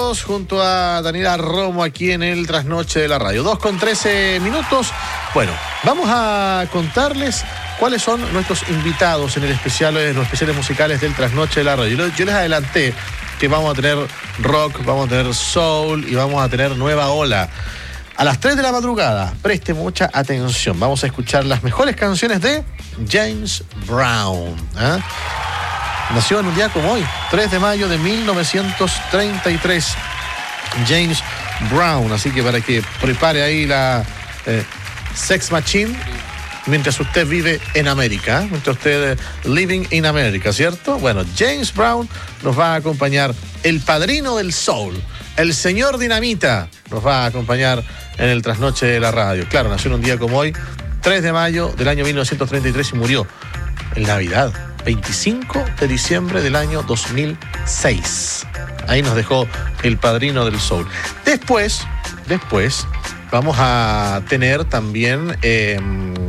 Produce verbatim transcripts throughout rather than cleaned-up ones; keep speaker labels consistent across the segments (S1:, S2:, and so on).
S1: minutos junto a Daniela Romo aquí en el Trasnoche de la Radio. dos con trece minutos. Bueno, vamos a contarles cuáles son nuestros invitados en el especial, en los especiales musicales del Trasnoche de la Radio. Yo, yo les adelanté que vamos a tener rock, vamos a tener soul y vamos a tener nueva ola. A las tres de la madrugada, preste mucha atención. Vamos a escuchar las mejores canciones de James Brown. ¿eh? Nació en un día como hoy, tres de mayo de mil novecientos treinta y tres. James Brown. Así que para que prepare ahí la eh, Sex Machine mientras usted vive en América. ¿eh? Mientras usted eh, living in America, ¿cierto? Bueno, James Brown nos va a acompañar. El padrino del soul, el señor Dinamita, nos va a acompañar en el Trasnoche de la Radio. Claro, nació en un día como hoy, tres de mayo del año mil novecientos treinta y tres, y murió en Navidad, veinticinco de diciembre del año dos mil seis. Ahí nos dejó el padrino del soul. Después, después, vamos a tener también eh,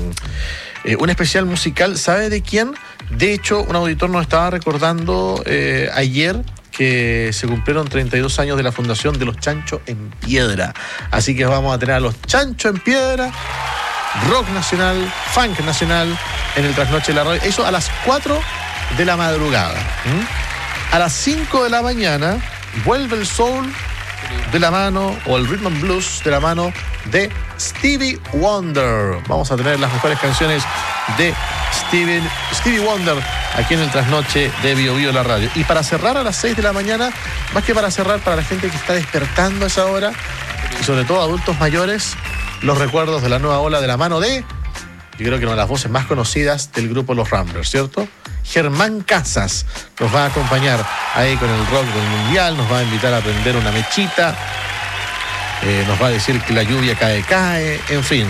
S1: eh, un especial musical. ¿Sabe de quién? De hecho, un auditor nos estaba recordando eh, ayer que se cumplieron treinta y dos años de la fundación de los Chancho en Piedra. Así que vamos a tener a los Chancho en Piedra, rock nacional, funk nacional, en el Trasnoche de la Radio. Eso a las cuatro de la madrugada. ¿Mm? A las cinco de la mañana vuelve el soul de la mano, o el rhythm and blues de la mano de Stevie Wonder. Vamos a tener las mejores canciones de Stevie, Stevie Wonder aquí en el Trasnoche de Bio Bio la Radio. Y para cerrar a las seis de la mañana, más que para cerrar, para la gente que está despertando a esa hora, y sobre todo adultos mayores, los recuerdos de la nueva ola de la mano de, yo creo que una de las voces más conocidas del grupo Los Ramblers, ¿cierto? Germán Casas nos va a acompañar ahí con el rock del mundial, nos va a invitar a prender una mechita, eh, nos va a decir que la lluvia cae, cae, en fin.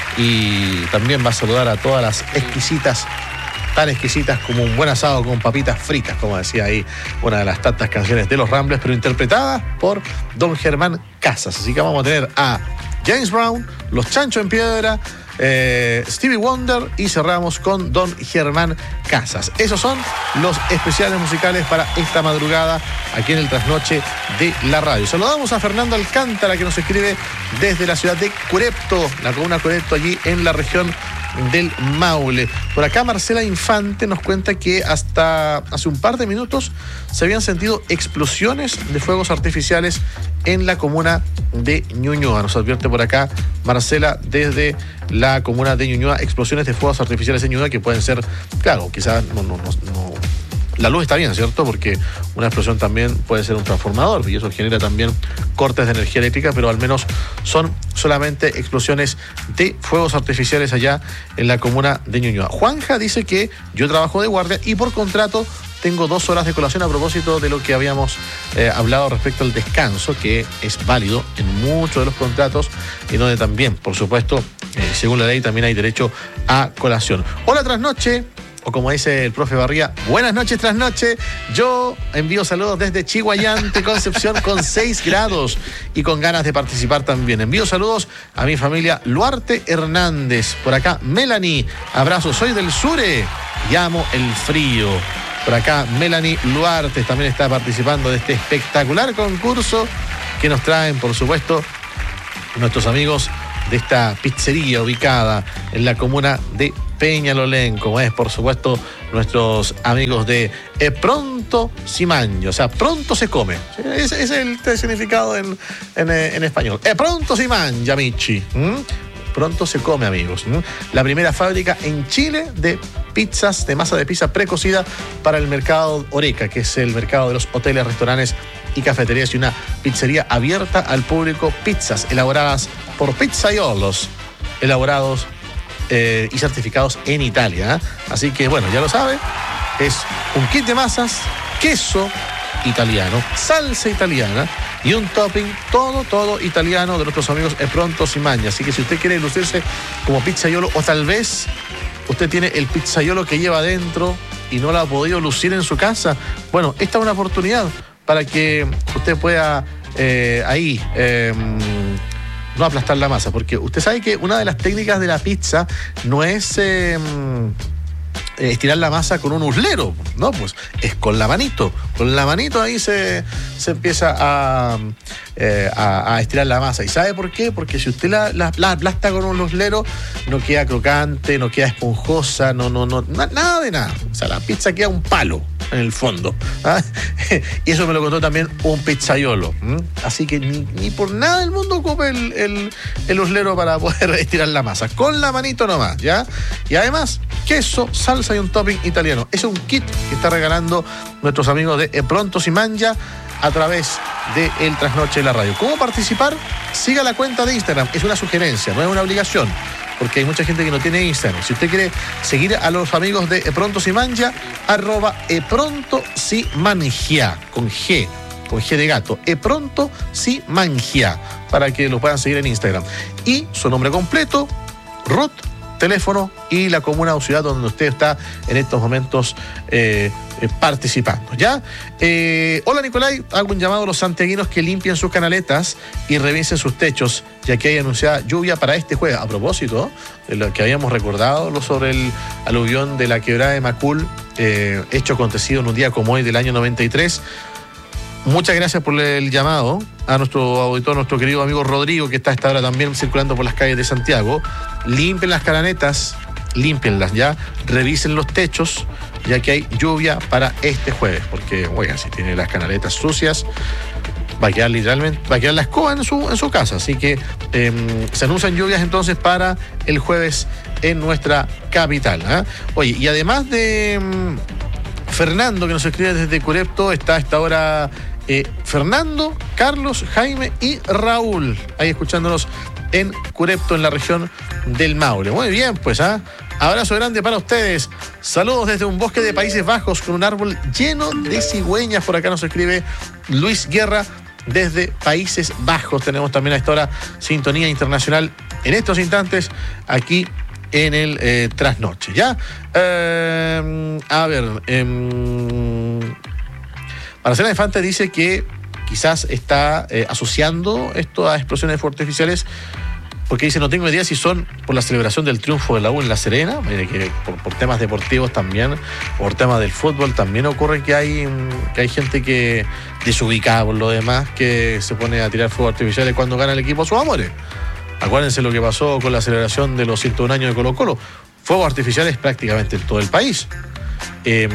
S1: Y también va a saludar a todas las exquisitas, tan exquisitas como un buen asado con papitas fritas, como decía ahí una de las tantas canciones de Los Ramblers, pero interpretada por don Germán Casas. Así que vamos a tener a James Brown, los Chancho en Piedra, eh, Stevie Wonder, y cerramos con don Germán Casas. Esos son los especiales musicales para esta madrugada aquí en el Trasnoche de la Radio. Saludamos a Fernando Alcántara, que nos escribe desde la ciudad de Curepto, la comuna Curepto, allí en la región del Maule. Por acá Marcela Infante nos cuenta que hasta hace un par de minutos se habían sentido explosiones de fuegos artificiales en la comuna de Ñuñoa. Nos advierte por acá Marcela desde la comuna de Ñuñoa, explosiones de fuegos artificiales en Ñuñoa que pueden ser, claro, quizás no, no, no, no. La luz está bien, ¿cierto? Porque una explosión también puede ser un transformador y eso genera también cortes de energía eléctrica, pero al menos son solamente explosiones de fuegos artificiales allá en la comuna de Ñuñoa. Juanja dice que yo trabajo de guardia y por contrato tengo dos horas de colación, a propósito de lo que habíamos eh, hablado respecto al descanso, que es válido en muchos de los contratos y donde también, por supuesto, eh, según la ley, también hay derecho a colación. Hola, Trasnoche. O como dice el profe Barría, buenas noches, Trasnoche. Yo envío saludos desde Chihuayante, Concepción, con seis grados y con ganas de participar también. Envío saludos a mi familia Luarte Hernández. Por acá, Melanie. Abrazo, soy del Sure y amo el frío. Por acá, Melanie Luarte también está participando de este espectacular concurso que nos traen, por supuesto, nuestros amigos de esta pizzería ubicada en la comuna de Peñalolén, como es, por supuesto, nuestros amigos de eh, Pronto si mangia, o sea, pronto se come. Ese es el, el significado en, en, en español. Eh, pronto si mangia, amici. ¿Mm? Pronto se come, amigos. ¿Mm? La primera fábrica en Chile de pizzas, de masa de pizza precocida para el mercado Oreca, que es el mercado de los hoteles, restaurantes y cafeterías, y una pizzería abierta al público. Pizzas elaboradas por pizzaiolos, elaborados Eh, y certificados en Italia. ¿eh? Así que, bueno, ya lo sabe, es un kit de masas, queso italiano, salsa italiana y un topping todo, todo italiano de nuestros amigos de Pronto si mangia. Así que si usted quiere lucirse como pizzaiolo, o tal vez usted tiene el pizzaiolo que lleva adentro y no lo ha podido lucir en su casa, bueno, esta es una oportunidad para que usted pueda eh, ahí eh, no aplastar la masa, porque usted sabe que una de las técnicas de la pizza no es eh, estirar la masa con un uslero, ¿no? Pues es con la manito. Con la manito ahí se, se empieza a, eh, a, a estirar la masa. ¿Y sabe por qué? Porque si usted la, la, la aplasta con un uslero, no queda crocante, no queda esponjosa, no, no, no, na, nada de nada. O sea, la pizza queda un palo en el fondo. ¿Ah? Y eso me lo contó también un pizzaiolo. ¿Mm? Así que ni, ni por nada del mundo ocupe el, el, el uslero para poder estirar la masa. Con la manito nomás, ¿ya? Y además, queso, salsa y un topping italiano. Es un kit que está regalando nuestros amigos de Pronto Si Mangia a través de El Trasnoche de la Radio. ¿Cómo participar? Siga la cuenta de Instagram. Es una sugerencia, no es una obligación, porque hay mucha gente que no tiene Instagram. Si usted quiere seguir a los amigos de Pronto Si Mangia, arroba Pronto Si Mangia, con G, con G de gato. Pronto Si Mangia, para que lo puedan seguir en Instagram. Y su nombre completo, Ruth, teléfono y la comuna o ciudad donde usted está en estos momentos eh, eh, participando, ¿ya? Eh, hola, Nicolai, hago un llamado a los santiaguinos que limpien sus canaletas y revisen sus techos, ya que hay anunciada lluvia para este jueves. A propósito de lo que habíamos recordado lo sobre el aluvión de la quebrada de Macul, eh, hecho acontecido en un día como hoy del año noventa y tres. Muchas gracias por el llamado a nuestro auditor, nuestro querido amigo Rodrigo, que está a esta hora también circulando por las calles de Santiago. Limpien las cananetas, límpienlas ya, revisen los techos, ya que hay lluvia para este jueves, porque, oigan, si tiene las canaletas sucias, va a quedar literalmente, va a quedar la escoba en su, en su casa. Así que eh, se anuncian lluvias entonces para el jueves en nuestra capital, ¿eh? Oye, y además de mm, Fernando, que nos escribe desde Curepto, está a esta hora eh, Fernando, Carlos, Jaime y Raúl, ahí escuchándonos en Curepto, en la región del Maule. Muy bien, pues, ¿ah? ¿eh? Abrazo grande para ustedes. Saludos desde un bosque de Países Bajos con un árbol lleno de cigüeñas. Por acá nos escribe Luis Guerra desde Países Bajos. Tenemos también a esta hora sintonía internacional en estos instantes aquí en el eh, Trasnoche, ¿ya? Eh, a ver, eh, Marcela Infante dice que quizás está eh, asociando esto a explosiones de fuegos artificiales, porque dice, no tengo idea si son por la celebración del triunfo de la U en La Serena, que por, por temas deportivos también, por temas del fútbol también ocurre que hay, que hay gente que desubicada por lo demás, que se pone a tirar fuegos artificiales cuando gana el equipo a sus amores. Acuérdense lo que pasó con la celebración de los ciento un años de Colo Colo. Fuegos artificiales prácticamente en todo el país. Eh,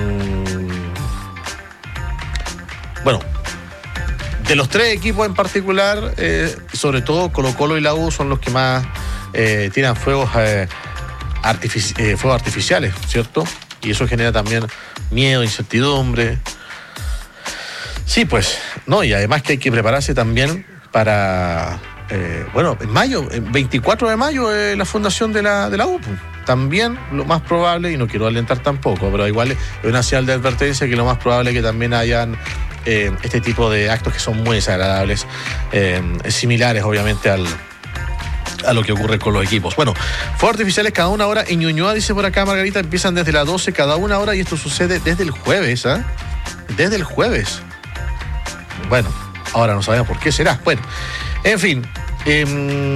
S1: bueno, de los tres equipos en particular, eh, sobre todo Colo Colo y la U son los que más eh, tiran fuegos, eh, artifici- eh, fuegos artificiales, ¿cierto? Y eso genera también miedo, incertidumbre. Sí, pues, no, y además que hay que prepararse también para, eh, bueno, en mayo, el veinticuatro de mayo, eh, la fundación de la, de la U. También lo más probable, y no quiero alentar tampoco, pero igual es una señal de advertencia que lo más probable es que también hayan Eh, este tipo de actos que son muy desagradables, eh, similares obviamente al, a lo que ocurre con los equipos. Bueno, fuegos artificiales cada una hora en Ñuñoa, dice por acá Margarita, empiezan desde las doce cada una hora y esto sucede desde el jueves, ¿eh? Desde el jueves. Bueno, ahora no sabemos por qué será. Bueno, en fin. Eh,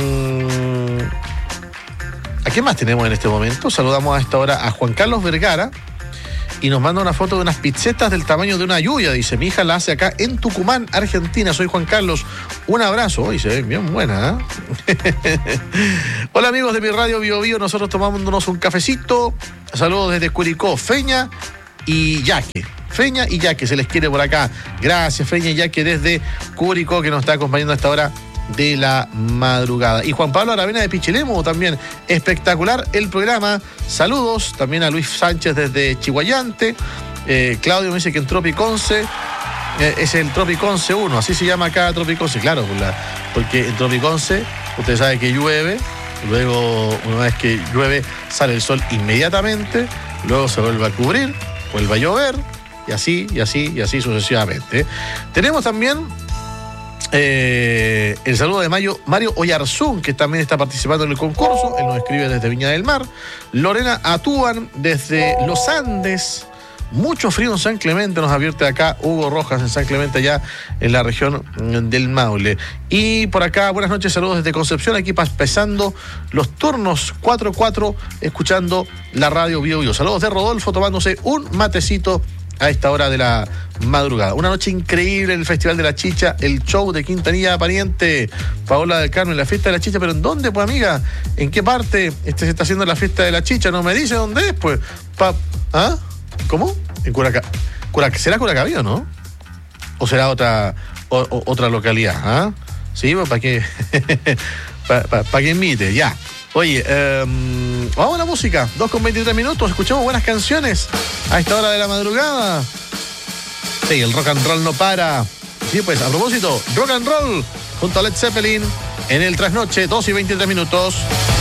S1: ¿A qué más tenemos en este momento? Saludamos a esta hora a Juan Carlos Vergara, y nos manda una foto de unas pizzetas del tamaño de una lluvia. Dice, mi hija la hace acá en Tucumán, Argentina. Soy Juan Carlos. Un abrazo. Hoy se ve bien buena, ¿eh? Hola, amigos de mi radio Bio Bio. Nosotros tomándonos un cafecito. Saludos desde Curicó, Feña y Yaque. Feña y Yaque, se les quiere por acá. Gracias, Feña y Yaque, desde Curicó, que nos está acompañando a esta hora de la madrugada. Y Juan Pablo Aravena de Pichilemu también, espectacular el programa. Saludos también a Luis Sánchez desde Chihuayante. eh, Claudio me dice que en Tropiconce eh, es el Tropiconce uno, así se llama acá Tropiconce, claro, por la, porque en Tropiconce usted sabe que llueve, luego una vez que llueve sale el sol inmediatamente, luego se vuelve a cubrir, vuelve a llover y así, y así, y así sucesivamente. Tenemos también Eh, el saludo de Mario, Mario Oyarzún, que también está participando en el concurso. Él nos escribe desde Viña del Mar. Lorena Atúan desde Los Andes. Mucho frío en San Clemente, nos advierte acá Hugo Rojas en San Clemente, allá en la región del Maule. Y por acá, buenas noches, saludos desde Concepción, aquí pasando los turnos cuatro cuatro, escuchando la radio Bio Bio. Saludos de Rodolfo, tomándose un matecito a esta hora de la madrugada. Una noche increíble en el Festival de la Chicha, el show de Quintanilla Pariente, Paola del Carmen, la fiesta de la chicha. ¿Pero en dónde, pues, amiga? ¿En qué parte este se está haciendo la fiesta de la chicha? No me dice dónde es, pues. Pa ¿Ah? ¿Cómo? En Curaca... Curaca... ¿Será Curacaví o no? ¿O será otra o, o, otra localidad? ¿Ah? Sí, pues para que para pa, pa que invite, ya. Oye, eh, vamos a la música, dos con veintitrés minutos, escuchamos buenas canciones a esta hora de la madrugada. Sí, el rock and roll no para. Sí, pues, a propósito, rock and roll junto a Led Zeppelin en el trasnoche, dos y veintitrés minutos.